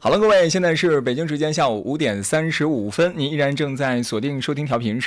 好了，各位，现在是北京时间下午5:35，您依然正在锁定收听调频是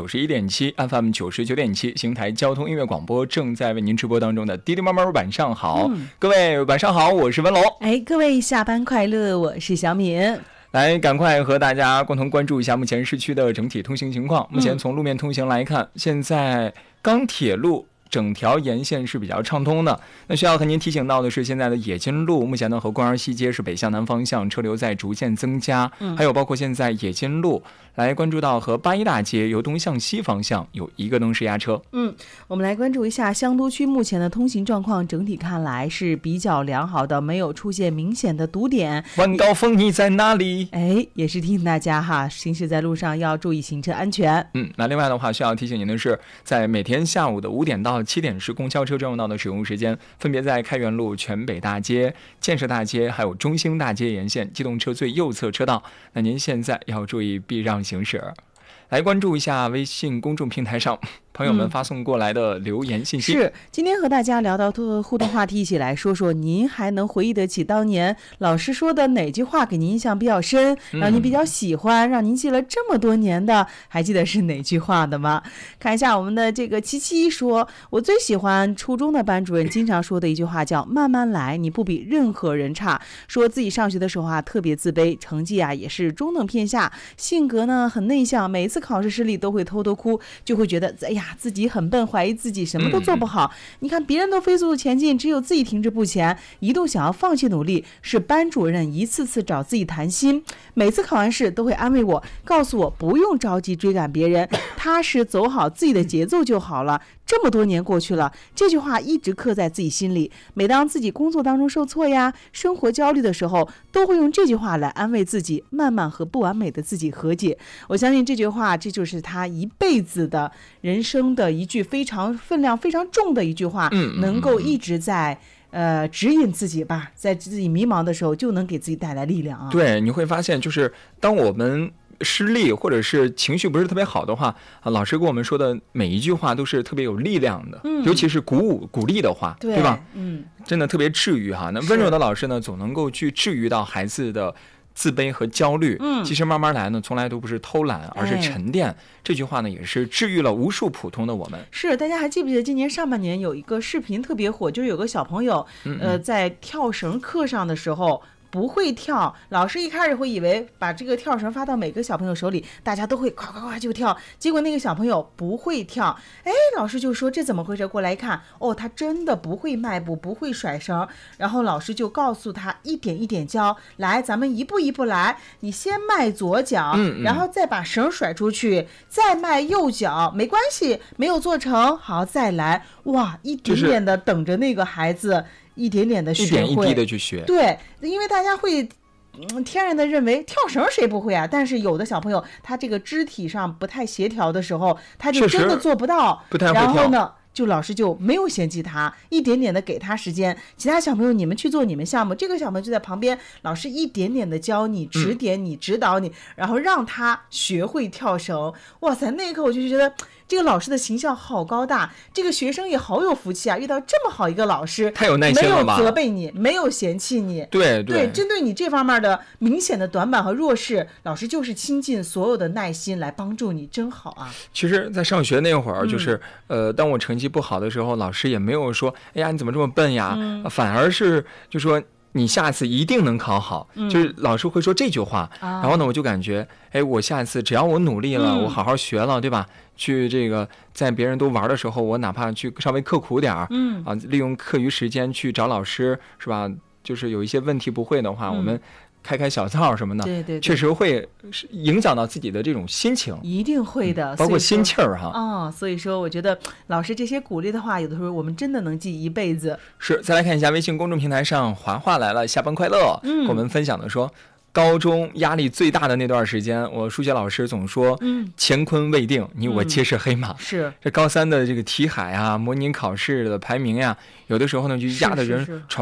FM91.7 FM99.7 邢台交通音乐广播，正在为您直播当中的滴滴妈妈晚上好。各位晚上好，我是文龙。 各位下班快乐，我是小敏。 来，赶快和大家共同关注一下目前市区的整体通行情况。目前从路面通行来看，现在钢铁路整条沿线是比较畅通的。那需要和您提醒到的是，现在的冶金路目前呢和公园西街是北向南方向车流在逐渐增加，还有包括现在冶金路来关注到和八一大街由东向西方向有一个灯式压车。 我们来关注一下香都区目前的通行状况，整体看来是比较良好的，没有出现明显的堵点。 晚高峰你在哪里？ 也是提醒大家哈，行驶在路上要注意行车安全。 那另外的话需要提醒您的是，在每天下午的5点到7点是公交车专用道的使用时间，分别在开元路、全北大街、建设大街还有中兴大街沿线机动车最右侧车道，那您现在要注意避让行驶。来关注一下微信公众平台上朋友们发送过来的留言信息。 是今天和大家聊到互动话题，一起来说说您还能回忆得起当年老师说的哪句话给您印象比较深，让您比较喜欢，让您记了这么多年的，还记得是哪句话的吗？看一下我们的这个77说，我最喜欢初中的班主任经常说的一句话叫慢慢来，你不比任何人差。说自己上学的时候特别自卑，成绩也是中等偏下，性格呢很内向，每一次考试失利都会偷偷哭，就会觉得自己很笨，怀疑自己什么都做不好。你看别人都飞速前进，只有自己停滞不前，一度想要放弃努力。是班主任一次次找自己谈心，每次考完试都会安慰我，告诉我不用着急追赶别人，踏实走好自己的节奏就好了。这么多年过去了，这句话一直刻在自己心里。每当自己工作当中受挫呀，生活焦虑的时候，都会用这句话来安慰自己，慢慢和不完美的自己和解。我相信这句话，这就是他一辈子的人生的一句非常分量非常重的一句话，能够一直在指引自己吧，在自己迷茫的时候就能给自己带来力量啊。 对，你会发现就是当我们失利或者是情绪不是特别好的话，老师跟我们说的每一句话都是特别有力量的，尤其是鼓励的话，对吧？真的特别治愈哈。那温柔的老师呢，总能够去治愈到孩子的自卑和焦虑。其实慢慢来呢，从来都不是偷懒，而是沉淀。这句话呢，也是治愈了无数普通的我们。 是，大家还记不记得今年上半年有一个视频特别火，就是有个小朋友在跳绳课上的时候不会跳，老师一开始会以为把这个跳绳发到每个小朋友手里，大家都会夸夸夸就跳，结果那个小朋友不会跳，老师就说这怎么回事？过来一看，他真的不会迈步，不会甩绳，然后老师就告诉他一点一点教，来，咱们一步一步来，你先迈左脚，然后再把绳甩出去，再迈右脚，没关系，没有做成，好，再来，哇，一点点的等着那个孩子一点点的学会， 一点一滴的去学。 对，因为大家会天然的认为跳绳谁不会啊？但是有的小朋友他这个肢体上不太协调的时候，他就真的做不到， 不太会跳。 然后呢，老师就没有嫌弃他，一点点的给他时间。其他小朋友你们去做你们项目，这个小朋友就在旁边，老师一点点的教你，指点你，指导你，然后让他学会跳绳。哇塞，那一刻我就觉得这个老师的形象好高大，这个学生也好有福气啊，遇到这么好一个老师， 太有耐心了吧， 没有责备你，没有嫌弃你， 对， 针对你这方面的明显的短板和弱势，老师就是倾尽所有的耐心来帮助你，真好啊。 其实在上学那会儿就是当我成绩不好的时候，老师也没有说哎呀你怎么这么笨呀，反而是就说你下次一定能考好，就是老师会说这句话，然后呢我就感觉我下次只要我努力了，我好好学了，对吧，去这个在别人都玩的时候，我哪怕去稍微刻苦点利用课余时间去找老师，是吧，就是有一些问题不会的话，我们开小灶什么的， 对， 确实会影响到自己的这种心情， 一定会的， 包括心气儿哈。 所以说我觉得老师这些鼓励的话，有的时候我们真的能记一辈子。 是，再来看一下微信公众平台上，华华来了，下班快乐，跟我们分享的说，高中压力最大的那段时间，我数学老师总说，乾坤未定，你我皆是黑马。 是， 这高三的这个题海啊，模拟考试的排名呀，有的时候呢就压的人